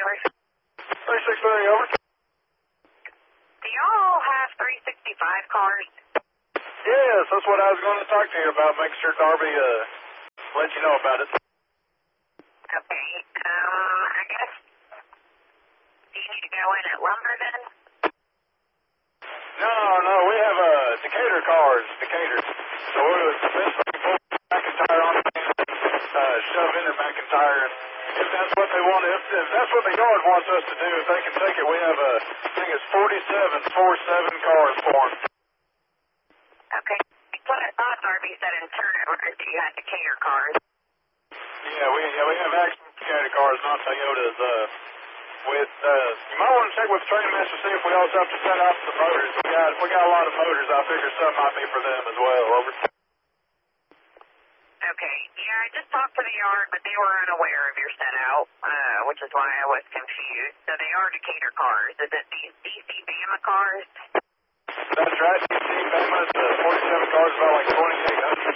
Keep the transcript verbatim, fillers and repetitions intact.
over. three six three, over. Do y'all have three sixty-five cars? Yes, that's what I was going to talk to you about. Make sure Darby uh, let you know about it. Okay, um, I guess, do you need to go in at lumber then? No, no, we have uh, Decatur cars, Decatur. So it was the best thing for McIntyre on the uh, shove in at McIntyre. And if that's what they want, if, if that's what the yard wants us to do, if they can take it, we have a, I think it's forty-seven, forty-seven cars for them. Okay. What I thought Darby said in turn over that you had Decatur cars. Yeah, we yeah we have actual Decatur cars, not Toyotas. Uh, with uh, you might want to check with Train Master see if we also have to set out the motors. We got if we got a lot of motors, I figure some might be for them as well. Over. Okay. Yeah, I just talked to the yard, but they were unaware of your set out, uh, which is why I was confused. So they are Decatur cars. Is it these D C Bama cars? That's right. D C Bama's uh, forty-seven cars, about like twenty-eight hundred.